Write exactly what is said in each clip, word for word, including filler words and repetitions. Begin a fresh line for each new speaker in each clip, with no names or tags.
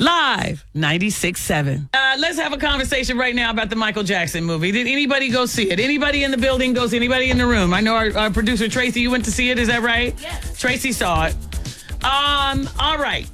Live ninety-six point seven. Uh, let's have a conversation right now about the Michael Jackson movie. Did anybody go see it? Anybody in the building go see it? Anybody in the room? I know our, our producer Tracy, you went to see it, is that right?
Yes.
Tracy saw it. Um, all right.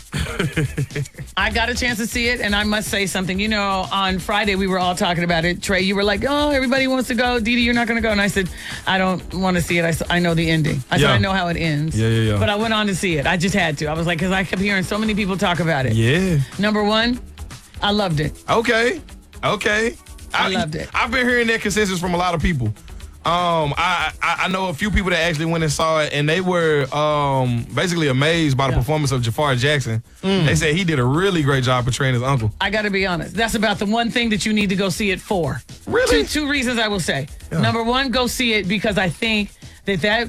I got a chance to see it, and I must say something. You know, on Friday, we were all talking about it. Trey, you were like, oh, everybody wants to go. Dee Dee, you're not going to go. And I said, I don't want to see it. I, s- I know the ending. I
Yeah.
said, I know how it ends.
Yeah, yeah, yeah.
But I went on to see it. I just had to. I was like, because I kept hearing so many people talk about it.
Yeah.
Number one, I loved it.
Okay. Okay.
I loved it.
I've been hearing that consensus from a lot of people. Um, I, I I know a few people that actually went and saw it, and they were um basically amazed by the
Yeah.
performance of Jafar Jackson. They said he did a really great job portraying his uncle.
I got to be honest. That's about the one thing that you need to go see it for.
Really?
Two, two reasons I will say.
Yeah.
Number one, go see it because I think that that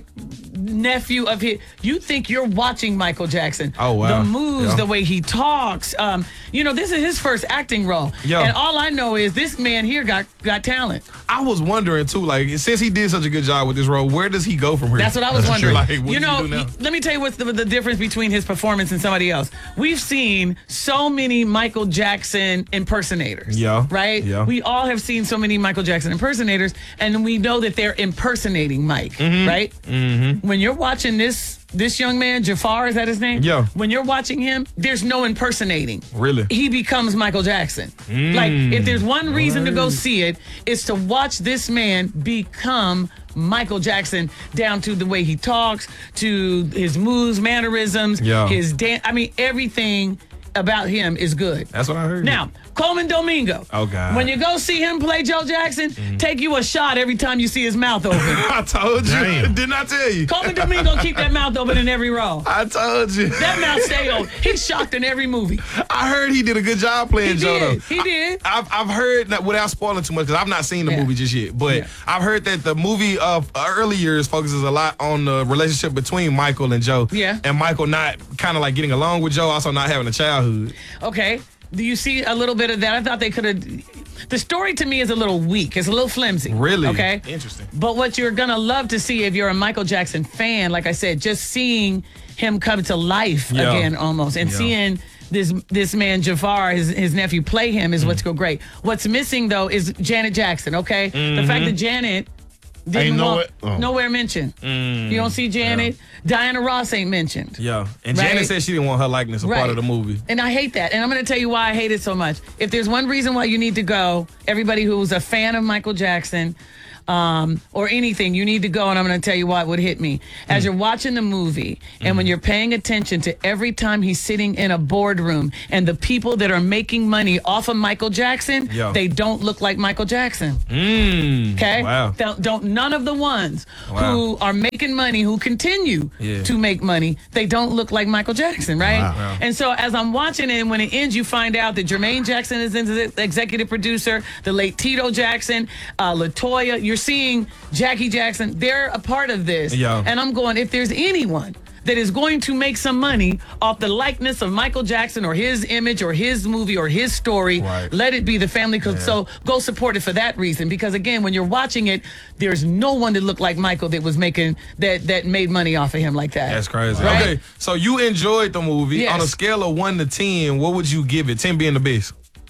nephew of his, you think you're watching Michael Jackson.
Oh, wow.
The moves,
Yeah.
the way he talks. Um, you know, this is his first acting role.
Yeah.
And all I know is this man here got, got talent.
I was wondering too, like since he did such a good job with this role, where does he go from here?
That's what I was wondering.
like, what
you
does
know,
he do now?
let me tell you what's the, the difference between his performance and somebody else. We've seen so many Michael Jackson impersonators.
Yeah.
Right?
Yeah.
We all have seen so many Michael Jackson impersonators, and we know that they're impersonating Mike.
Mm-hmm.
Right? Mm-hmm. When you're watching this this young man, Jafar, is that his name?
Yeah.
When you're watching him, there's no impersonating.
Really?
He becomes Michael Jackson. Like, if there's one reason to go see it, it's to watch this man become Michael Jackson, down to the way he talks, to his moves, mannerisms,
Yeah.
his dance. I mean, everything about him is good.
That's what I heard.
Now, Coleman Domingo.
Oh, God.
When you go see him play Joe Jackson, take you a shot every time you see his mouth open.
I told you.
Damn.
Didn't I tell you?
Coleman Domingo keep that mouth open in every role.
I told you.
That mouth stay open. He's shocked in every movie.
I heard he did a good job playing
He
Joe.
did.
Though.
He did.
I, I've I've heard that without spoiling too much because I've not seen the
Yeah.
movie just yet. But
Yeah.
I've heard that the movie of early years focuses a lot on the relationship between Michael and Joe.
Yeah.
And Michael not kind of like getting along with Joe, also not having a childhood.
Okay. Do you see a little bit of that? I thought they could have. The story to me is a little weak. It's a little flimsy.
Really?
Okay.
Interesting.
But what you're going to love to see if you're a Michael Jackson fan, like I said, just seeing him come to life
Yeah.
again almost and
Yeah.
seeing this this man Jafar, his, his nephew, play him is what's go great. What's missing, though, is Janet Jackson, okay? The fact that Janet didn't
Ain't no
want,
it- oh.
nowhere mentioned. You don't see Janet. Diana Ross ain't mentioned.
Yeah. And
Right.
Janet said she didn't want her likeness a part of the movie.
And I hate that. And I'm going to tell you why I hate it so much. If there's one reason why you need to go, everybody who's a fan of Michael Jackson um, or anything, you need to go, and I'm going to tell you why it would hit me. As
Mm.
you're watching the movie, and when you're paying attention to every time he's sitting in a boardroom and the people that are making money off of Michael Jackson,
Yeah.
they don't look like Michael Jackson.
Mm.
Okay?
Wow.
Don't, don't none of the ones
Wow.
who are making money, who continue
Yeah.
to make money, they don't look like Michael Jackson, right?
Wow.
Wow.
And so as I'm watching it, and when it ends, you find out that Jermaine Jackson is the executive producer, the late Tito Jackson, uh, LaToya. You're seeing Jackie Jackson. They're a part of this.
Yeah.
And I'm going, if there's anyone that is going to make some money off the likeness of Michael Jackson or his image or his movie or his story,
Right.
let it be the family.
Yeah.
So go support it for that reason. Because again, when you're watching it, there's no one that looked like Michael that was making that that made money off of him like that.
That's crazy.
Right?
Okay, so you enjoyed the movie.
Yes.
On a scale of one to ten, what would you give it? ten being the best.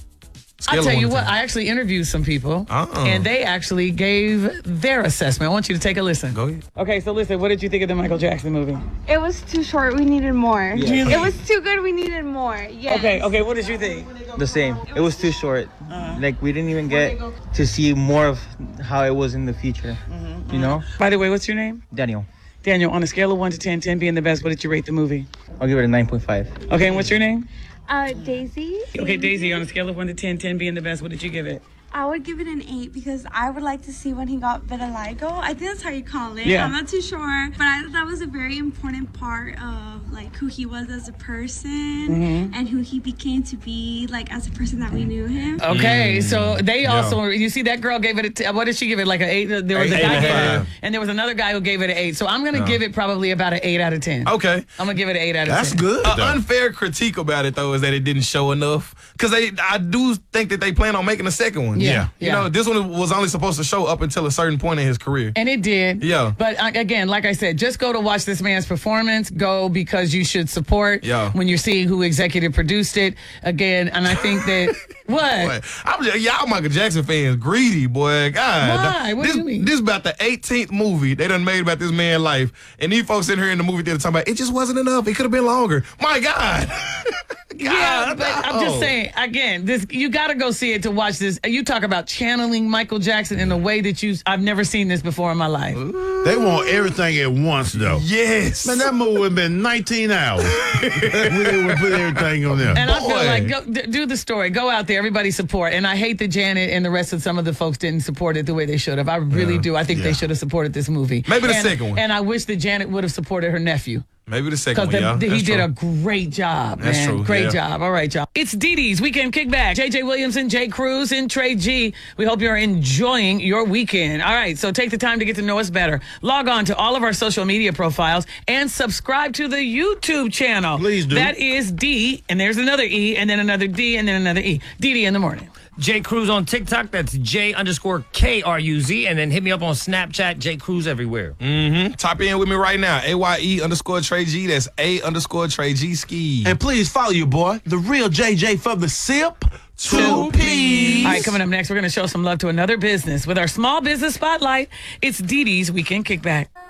Scale
I'll
of
tell
one
you
to
what,
ten.
I actually interviewed some people,
Uh-uh.
and they actually gave their assessment. I want you to take a listen.
Go ahead.
Okay, so listen, what did you think of the Michael Jackson movie?
It was too short. We needed more.
Really?
It was too good. We needed more. Yes.
Okay, okay, what did you think?
The same. It was too short. Like we didn't even get to see more of how it was in the future. You know,
By the way, what's your name?
Daniel.
Daniel, on a scale of one to ten, ten being the best, what did you rate the movie?
I'll give it a nine point five.
Okay, and what's your name?
Uh, Daisy.
Okay, Daisy, on a scale of one to ten, ten being the best, what did you give it?
I would give it an eight because I would like to see when he got vitiligo. I think that's how you call it.
Yeah.
I'm not too sure, but I thought that was a very important part of like who he was as a person
Mm-hmm.
and who he became to be like as a person that we knew him.
Okay, so they
Yeah.
also, you see that girl gave it a, t- what did she give it, like an eight? There was a
Eight
guy
and a
gave it,
half.
and there was another guy who gave it an eight. So I'm going to
Yeah.
give it probably about an eight out of ten.
Okay.
I'm going to give it an eight out of
That's
ten.
good.
An
though.
unfair critique about it though is that it didn't show enough because they I do think that they plan on making a second one.
Yeah.
You know, this one was only supposed to show up until a certain point in his career.
And it did.
Yeah.
But uh, again, like I said, just go to watch this man's performance. Go because you should support
Yeah.
when you're seeing who executive produced it. Again, and I think that, what?
Boy, I'm just, y'all Michael Jackson fans greedy, boy. God.
Why? What do
this,
you mean?
This is about the eighteenth movie they done made about this man's life. And these folks in here in the movie theater talking about, it just wasn't enough. It could have been longer. My God.
Yeah,
God,
but I'm just
no.
saying, again, this you got to go see it to watch this. You talk about channeling Michael Jackson in a way that you, I've never seen this before in my life.
They want everything at once, though.
Yes.
Man, that movie would have been nineteen hours. We would put everything on there.
And I feel
Boy.
like, go, d- do the story. Go out there, everybody support. And I hate that Janet and the rest of some of the folks didn't support it the way they should have. I really
Yeah.
do. I think they
Yeah.
should have supported this movie.
Maybe the
and,
second one.
And I wish that Janet would have supported her nephew.
Maybe the second
Because
one, yeah.
he
That's
did
true.
a great job,
That's
man.
true,
Great
yeah.
job. All right, y'all. It's Dee Dee's Weekend Kickback. J J Williamson, Jay Cruz, and Trey G. We hope you're enjoying your weekend. All right, so take the time to get to know us better. Log on to all of our social media profiles and subscribe to the YouTube channel.
Please do.
That is D, and there's another E, and then another D, and then another E. Dee Dee in the morning.
J Cruz on TikTok. That's J underscore K R U Z. And then hit me up on Snapchat, J Cruz everywhere.
Type in with me right now. A Y E underscore Trey G. That's A underscore Trey G ski.
And please follow your boy, the real J J from the SIP. Two P's.
All right, coming up next, we're going to show some love to another business with our small business spotlight. It's Dee Dee's Weekend Kickback.